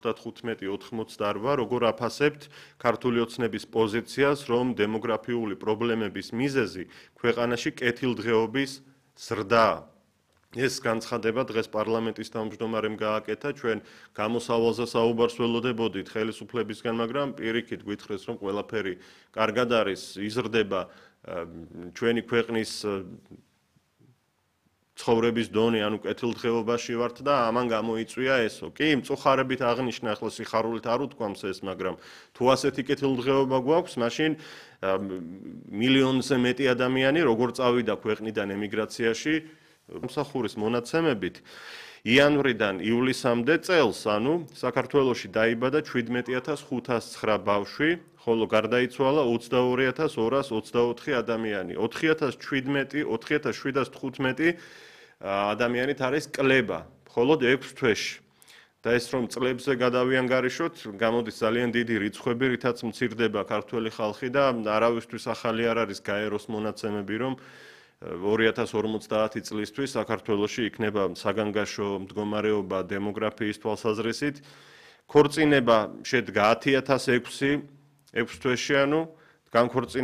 75-88 როგორ აფასებთ ქართული ოცნების პოზიციას, რომ დემოგრაფიული პრობლემების მიზეზი ქვეყანაში კეთილდღეობის ზრდაა. ეს განცხადება დღეს პარლამენტის თავმჯდომარემ გააკეთა, ჩვენ გამოსავალზე საუბარს ველოდებოდით ხელისუფლებისგან, მაგრამ პირიქით გვითხრეს, რომ ყველაფერი კარგად არის, იზრდება ჩვენი ქვეყნის ცხოვრების დონე, ანუ კეთილდღეობაში ვართ და ამან გამოიწვია ესო. კი, მწუხარებით აღნიშნა, ახლა სიხარულით არ უთქვამს ეს, მაგრამ თუ ასეთი კეთილდღეობა გვაქვს, მაშინ მილიონზე მეტი ადამიანი როგორ წავიდა ქვეყნიდან ემიგრაციაში, სამსახურის მონაცემებით იანვრიდან ივლისამდე წელს, ანუ საქართველოში დაიბადა 17509 ბავშვი, ხოლო გარდაიცვალა 22224 ადამიანი. 4715 ადამიანით არის კლება, მხოლოდ 6 თვეში. და ეს რომ წლებზე გადავიანგარიშოთ, გამოდის ძალიან დიდი რიცხვები, რითაც მცირდება ქართველი ხალხი და არავისთვის ახალი არ არის გაეროს მონაცემები, რომ 2050 წლისთვის საქართველოში იქნება საგანგაშო მდგომარეობა დემოგრაფიის თვალსაზრისით. ქორწინება შედგა 10006 თვეში, ანუ განქორწინება